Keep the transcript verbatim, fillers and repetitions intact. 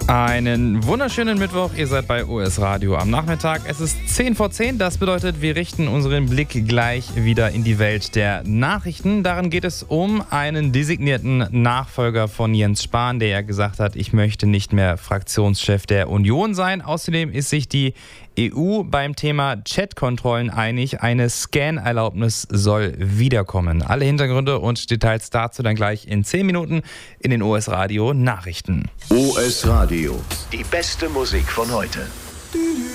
Einen wunderschönen Mittwoch, ihr seid bei O S Radio am Nachmittag. Es ist zehn vor zehn, das bedeutet, wir richten unseren Blick gleich wieder in die Welt der Nachrichten. Darin geht es um einen designierten Nachfolger von Jens Spahn, der ja gesagt hat, ich möchte nicht mehr Fraktionschef der Union sein. Außerdem ist sich die E U beim Thema Chatkontrollen einig, eine Scan-Erlaubnis soll wiederkommen. Alle Hintergründe und Details dazu dann gleich in zehn Minuten in den O S Radio Nachrichten. O S Radio. Die beste Musik von heute.